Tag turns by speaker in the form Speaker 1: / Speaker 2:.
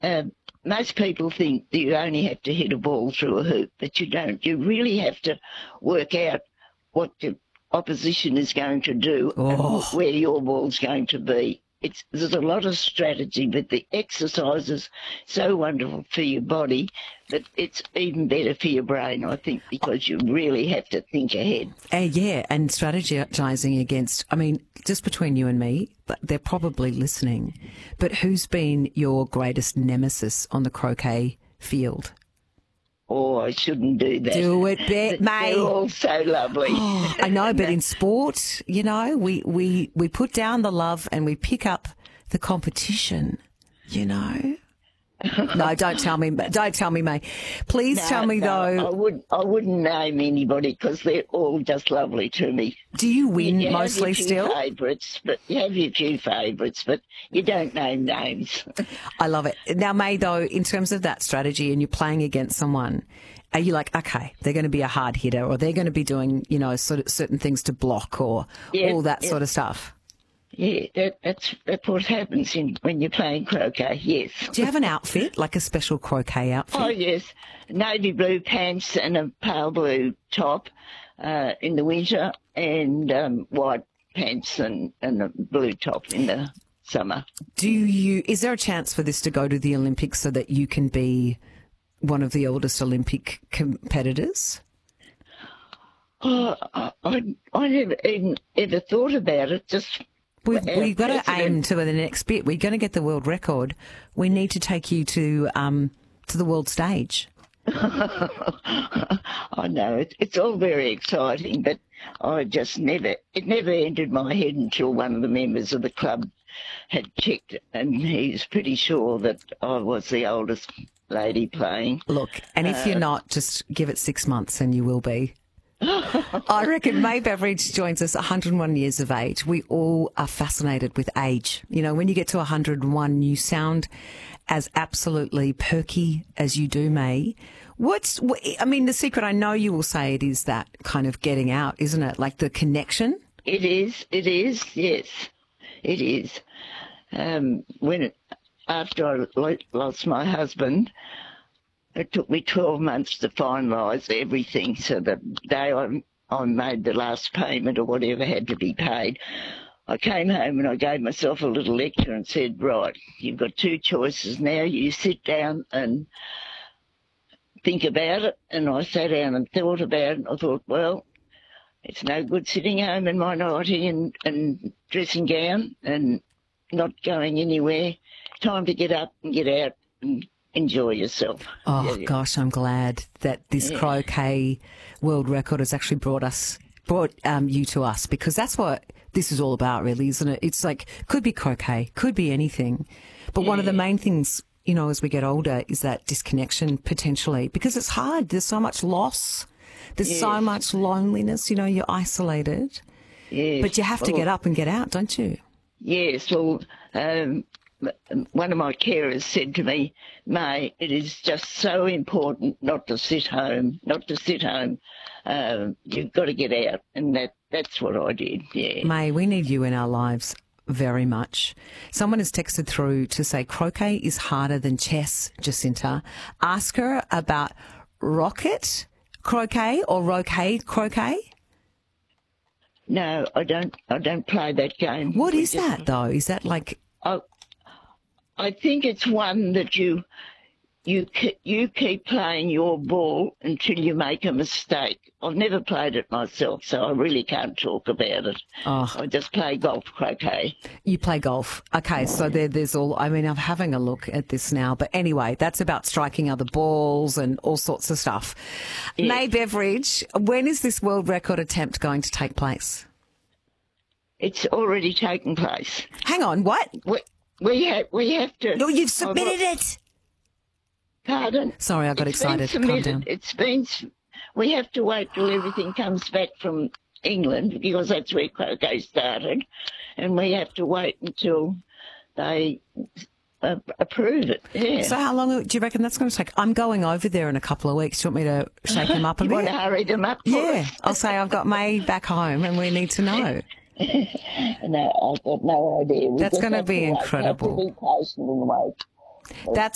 Speaker 1: most people think that you only have to hit a ball through a hoop, but you don't. You really have to work out what the opposition is going to do and where your ball's going to be. There's a lot of strategy, but the exercise is so wonderful for your body that it's even better for your brain, I think, because you really have to think ahead.
Speaker 2: Yeah, and strategizing against, I mean, just between you and me, they're probably listening, but who's been your greatest nemesis on the croquet field?
Speaker 1: Oh, I shouldn't do that.
Speaker 2: Do it, mate.
Speaker 1: They're all so lovely.
Speaker 2: Oh, I know, but in sport, you know, we put down the love and we pick up the competition, you know. No, don't tell me, May. Please tell me, though.
Speaker 1: I wouldn't name anybody because they're all just lovely to me.
Speaker 2: Do you win mostly still?
Speaker 1: You have your few favourites, but you don't name names.
Speaker 2: I love it. Now, May, though, in terms of that strategy and you're playing against someone, are you like, okay, they're going to be a hard hitter or they're going to be doing, you know, sort of certain things to block or all that sort of stuff?
Speaker 1: Yeah, that's what happens when you're playing croquet, yes.
Speaker 2: Do you have an outfit, like a special croquet outfit?
Speaker 1: Oh, yes. Navy blue pants and a pale blue top in the winter and white pants and a blue top in the summer.
Speaker 2: Is there a chance for this to go to the Olympics so that you can be one of the oldest Olympic competitors?
Speaker 1: Oh, I never even ever thought about it, just...
Speaker 2: We've got to aim to the next bit. We're going to get the world record. We need to take you to the world stage.
Speaker 1: I know. It's all very exciting, but it never entered my head until one of the members of the club had checked, and he's pretty sure that I was the oldest lady playing.
Speaker 2: Look, and if you're not, just give it 6 months and you will be. I reckon May Beveridge joins us 101 years of age. We all are fascinated with age. You know, when you get to 101, you sound as absolutely perky as you do, May. The secret, I know you will say it is that kind of getting out, isn't it? Like the connection?
Speaker 1: It is, yes, it is. After I lost my husband, it took me 12 months to finalise everything, so the day I made the last payment or whatever had to be paid, I came home and I gave myself a little lecture and said, right, you've got two choices now. You sit down and think about it. And I sat down and thought about it, and I thought, well, it's no good sitting home in my nightie and dressing gown and not going anywhere. Time to get up and get out and enjoy yourself.
Speaker 2: Oh, gosh, I'm glad that this croquet world record has actually brought you to us, because that's what this is all about, really, isn't it? It's like, could be croquet, could be anything. But one of the main things, you know, as we get older is that disconnection potentially, because it's hard. There's so much loss. There's so much loneliness, you know, you're isolated.
Speaker 1: Yes.
Speaker 2: But you have to get up and get out, don't you?
Speaker 1: Yes, well, one of my carers said to me, May, it is just so important not to sit home. You've got to get out, and that's what I did, yeah.
Speaker 2: May, we need you in our lives very much. Someone has texted through to say croquet is harder than chess, Jacinta. Ask her about rocket croquet or rocade croquet.
Speaker 1: No, I don't play that game.
Speaker 2: What is that, though? Is that like...
Speaker 1: I think it's one that you keep playing your ball until you make a mistake. I've never played it myself, so I really can't talk about it.
Speaker 2: Oh.
Speaker 1: I just play golf croquet.
Speaker 2: You play golf. Okay, so there's all... I mean, I'm having a look at this now. But anyway, that's about striking other balls and all sorts of stuff. Yeah. May Beveridge, when is this world record attempt going to take place?
Speaker 1: It's already taken place.
Speaker 2: Hang on, what?
Speaker 1: We have to...
Speaker 2: No, you've submitted it.
Speaker 1: Pardon?
Speaker 2: Sorry, I got excited. Calm down.
Speaker 1: We have to wait till everything comes back from England, because that's where croquet started, and we have to wait until they approve it. Yeah.
Speaker 2: So how long do you reckon that's going to take? I'm going over there in a couple of weeks. Do you want me to shake them up a bit?
Speaker 1: You want to hurry them up?
Speaker 2: Yeah. I'll say I've got May back home and we need to know.
Speaker 1: No, I've got no idea.
Speaker 2: That's going to be incredible.
Speaker 1: Have to be patient and wait.
Speaker 2: That's